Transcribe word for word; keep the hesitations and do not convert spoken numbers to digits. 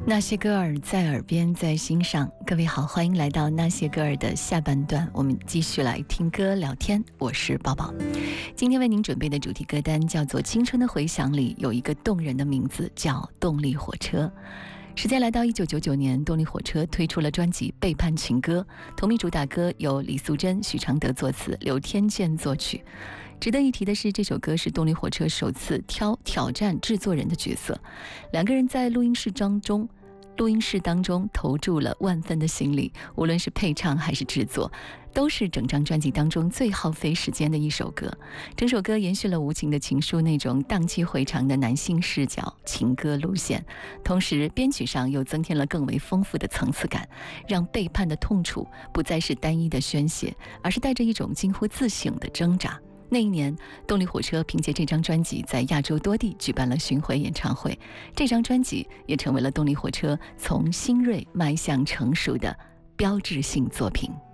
那些歌儿在耳边，在心上。各位好，欢迎来到那些歌儿的下半段，我们继续来听歌聊天。我是宝宝，今天为您准备的主题歌单叫做《青春的回响》，里有一个动人的名字叫动力火车。时间来到一九九九年，动力火车推出了专辑《背叛情歌》，同名主打歌由李素贞、许常德作词，刘天健作曲。值得一提的是，这首歌是动力火车首次挑挑战制作人的角色，两个人在录音室当中录音室当中投注了万分的心力，无论是配唱还是制作，都是整张专辑当中最耗费时间的一首歌。整首歌延续了无情的情书那种荡气回肠的男性视角情歌路线，同时编曲上又增添了更为丰富的层次感，让背叛的痛楚不再是单一的宣泄，而是带着一种近乎自省的挣扎。那一年，动力火车凭借这张专辑在亚洲多地举办了巡回演唱会，这张专辑也成为了动力火车从新锐迈向成熟的标志性作品。